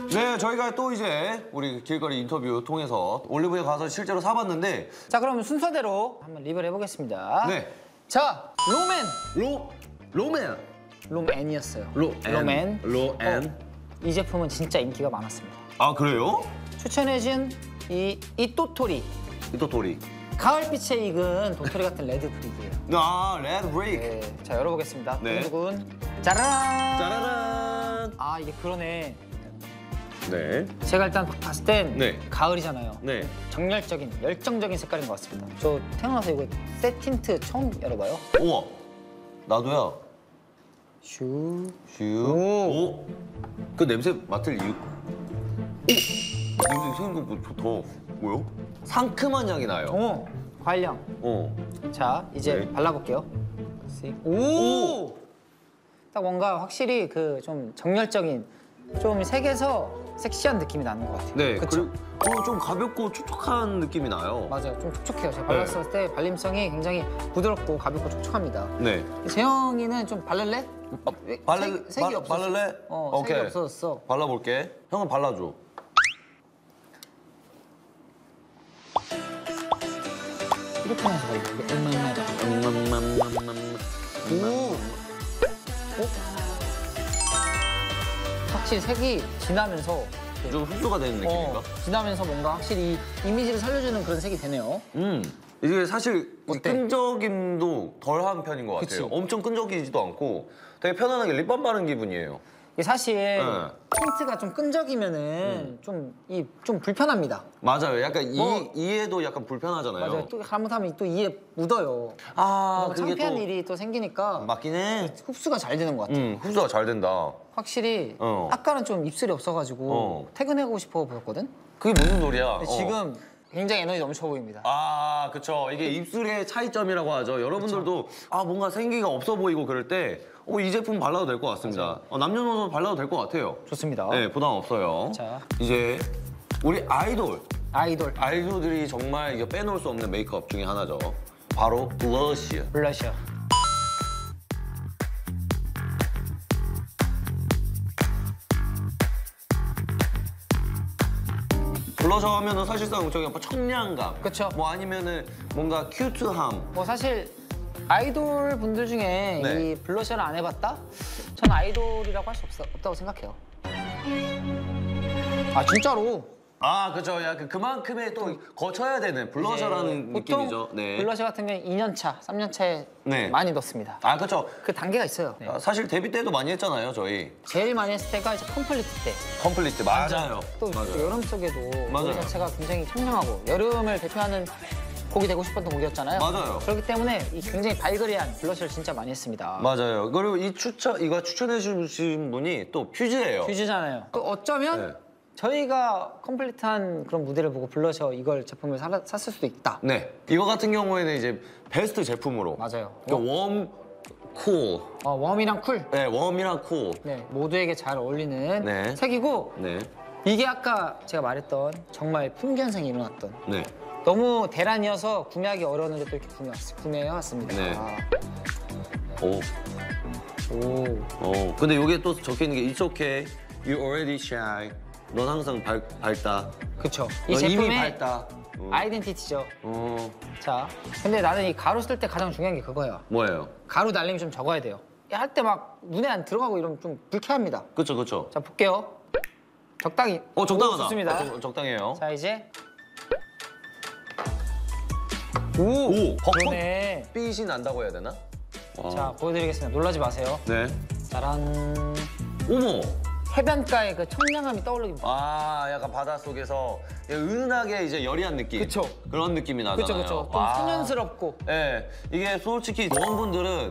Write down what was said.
네, 저희가 또 이제 우리 길거리 인터뷰 통해서 올리브에 가서 실제로 사봤는데 자, 그럼 순서대로 한번 리뷰를 해보겠습니다. 네. 자, 로맨. 롬앤이었어요. 로맨. 이 제품은 진짜 인기가 많았습니다. 아, 그래요? 추천해준 이 또토리. 이토토리. 가을빛에 익은 도토리 같은 레드 브릭이에요. 아, 레드 브레이크. 네, 자, 열어보겠습니다. 네. 두근두근. 짜라란. 짜라란. 아, 이게 그러네. 네. 제가 일단 봤을 땐 네. 가을이잖아요. 네. 정열적인, 열정적인 색깔인 것 같습니다. 저 태어나서 이거 새 틴트 처음 열어봐요. 우와. 나도야. 슈. 슈. 오. 그 냄새 맡을 이유. 오. 냄새 생긴 거 더. 뭐요? 상큼한 향이 나요. 과일향. 자, 이제 네. 발라볼게요. 오! 딱 뭔가 확실히 그 좀 정열적인, 좀 색에서 섹시한 느낌이 나는 것 같아요. 네. 그쵸? 그리고 좀 가볍고 촉촉한 느낌이 나요. 맞아요. 좀 촉촉해요. 제가 발랐을 때 발림성이 굉장히 부드럽고 가볍고 촉촉합니다. 네. 재영이는 좀 바를래? 색이 없었어. 바를래? 색이 없어졌어. 발라볼게. 형은 발라줘. 이렇게 하면서 발라볼게. 오! 확실히 색이 진하면서 좀 흡수가 되는 느낌인가? 진하면서 뭔가 확실히 이 이미지를 살려주는 그런 색이 되네요. 이게 사실 어때? 끈적임도 덜한 편인 것 같아요. 그치? 엄청 끈적이지도 않고 되게 편안하게 립밤 바른 기분이에요. 이게 사실 틴트가 좀 끈적이면은 좀 불편합니다. 맞아요. 약간 뭐- 이에도 약간 불편하잖아요. 맞아요. 또 잘못하면 또 이에 묻어요. 아, 그게 창피한 일이 또 생기니까 맞긴 해. 흡수가 잘 되는 것 같아요. 흡수가 잘 된다. 확실히 어. 아까는 좀 입술이 없어가지고 퇴근하고 싶어 보였거든. 그게 무슨 소리야? 근데 지금 굉장히 에너지 넘쳐 보입니다. 아, 그쵸. 이게 입술의 차이점이라고 하죠. 여러분들도 아, 뭔가 생기가 없어 보이고 그럴 때 이 제품 발라도 될 것 같습니다. 남녀노소 발라도 될 것 같아요. 좋습니다. 네, 부담 없어요. 자. 이제 우리 아이돌. 아이돌 아이돌들이 정말 이거 빼놓을 수 없는 메이크업 중에 하나죠. 바로 블러쉬. 블러셔. 블러셔 하면은 사실상 저기 약간 청량감. 그쵸. 뭐 아니면은 뭔가 큐트함. 뭐 사실 아이돌 분들 중에 네. 이 블러셔를 안 해봤다? 전 아이돌이라고 할 수 없다고 생각해요. 아 진짜로. 아, 그죠. 약간 그만큼의 또 거쳐야 되는 블러셔라는 보통 느낌이죠. 네. 블러셔 같은 경우에 2년차, 3년차에 네. 많이 넣습니다. 아, 그쵸. 그 단계가 있어요. 네. 사실 데뷔 때도 많이 했잖아요, 저희. 제일 많이 했을 때가 이제 컴플리트 때. 컴플리트. 맞아요. 또 맞아요. 여름 속에도 맞아요. 노래 자체가 굉장히 청량하고 여름을 대표하는 곡이 되고 싶었던 곡이었잖아요. 맞아요. 그렇기 때문에 이 굉장히 발그레한 블러셔를 진짜 많이 했습니다. 맞아요. 그리고 이거 추천해 주신 분이 또 퓨즈예요. 퓨즈잖아요. 또 어쩌면 네. 저희가 컴플리트한 그런 무대를 보고 블러셔 이걸 제품을 샀을 수도 있다. 네. 이거 같은 경우에는 이제 베스트 제품으로. 맞아요. 그러니까 웜, 쿨. 웜이랑 쿨. 네, 웜이랑 쿨. 네, 모두에게 잘 어울리는 네. 색이고 네. 이게 이게 아까 제가 말했던 정말 풍견생이 일어났던 네. 너무 대란이어서 구매하기 어려웠는데 또 이렇게 구매해왔습니다. 네. 아. 오. 오. 근데 이게 또 적혀 있는 게 It's okay, you already shy. 넌 항상 밝다. 그쵸. 이 넌 이미 제품의 밝다. 아이덴티티죠. 어. 자, 근데 나는 이 가루 쓸 때 가장 중요한 게 그거예요. 뭐예요? 가루 날림이 좀 적어야 돼요. 할 때 막 눈에 안 들어가고 이러면 좀 불쾌합니다. 그쵸, 그쵸. 자, 볼게요. 적당히. 적당하다. 오, 좋습니다. 적당해요. 자, 이제. 오, 그러네. 빛이 난다고 해야 되나? 와. 자, 보여드리겠습니다. 놀라지 마세요. 네. 짜란. 어머. 해변가의 그 청량함이 떠오르기. 아, 약간 바닷속에서 은은하게 이제 여리한 느낌. 그쵸. 그런 느낌이 나잖아요. 그쵸, 그쵸. 좀 와. 소년스럽고. 네, 이게 솔직히 여성분들은